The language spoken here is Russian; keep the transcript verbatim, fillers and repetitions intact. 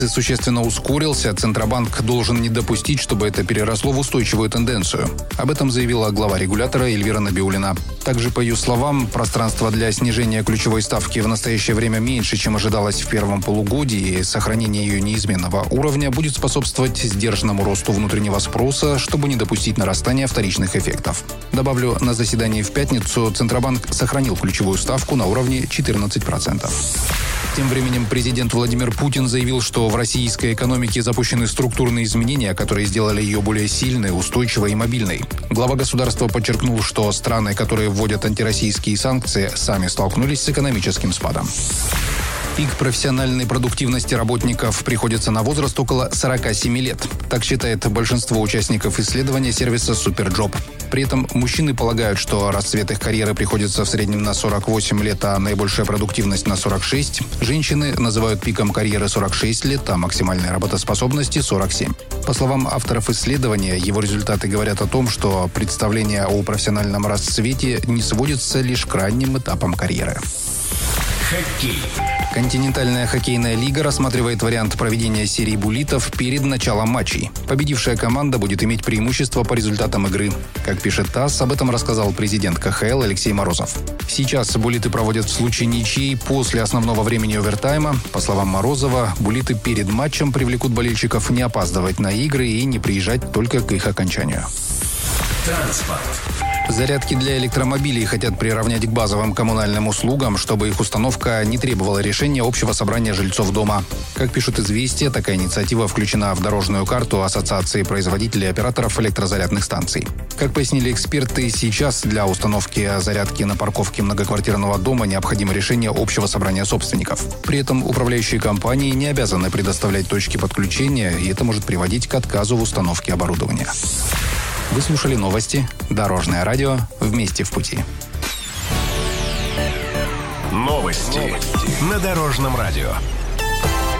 существенно ускорился, Центробанк должен не допустить, чтобы это переросло в устойчивую тенденцию. Об этом заявила глава регулятора Эльвира Набиуллина. Также, по ее словам, пространство для снижения ключевой ставки в настоящее время меньше, чем ожидалось в первом полугодии, и сохранение ее неизменного уровня будет способствовать сдержанному росту внутреннего спроса, чтобы не допустить нарастания вторичных эффектов. Добавлю, на заседании в пятницу Центробанк сохранил ключевую ставку на уровне четырнадцать процентов. Тем временем президент Владимир Путин заявил, что в российской экономике запущены структурные изменения, которые сделали ее более сильной, устойчивой и мобильной. Глава государства подчеркнул, что страны, которые вводят антироссийские санкции, сами столкнулись с экономическим спадом. Пик профессиональной продуктивности работников приходится на возраст около сорок семь лет. Так считает большинство участников исследования сервиса Суперджоп. При этом мужчины полагают, что расцвет их карьеры приходится в среднем на сорок восемь лет, а наибольшая продуктивность на сорок шесть. Женщины называют пиком карьеры сорок шесть лет, а максимальной работоспособности сорок семь. По словам авторов исследования, его результаты говорят о том, что представление о профессиональном расцвете не сводится лишь к ранним этапам карьеры. Хоккей. Континентальная хоккейная лига рассматривает вариант проведения серии буллитов перед началом матчей. Победившая команда будет иметь преимущество по результатам игры. Как пишет ТАСС, об этом рассказал президент ка ха эл Алексей Морозов. Сейчас буллиты проводят в случае ничьей после основного времени овертайма. По словам Морозова, буллиты перед матчем привлекут болельщиков не опаздывать на игры и не приезжать только к их окончанию. Транспорт. Зарядки для электромобилей хотят приравнять к базовым коммунальным услугам, чтобы их установка не требовала решения общего собрания жильцов дома. Как пишут «Известия», такая инициатива включена в дорожную карту Ассоциации производителей и операторов электрозарядных станций. Как пояснили эксперты, сейчас для установки зарядки на парковке многоквартирного дома необходимо решение общего собрания собственников. При этом управляющие компании не обязаны предоставлять точки подключения, и это может приводить к отказу в установке оборудования. Вы слушали новости. Дорожное радио. Вместе в пути. Новости на Дорожном радио.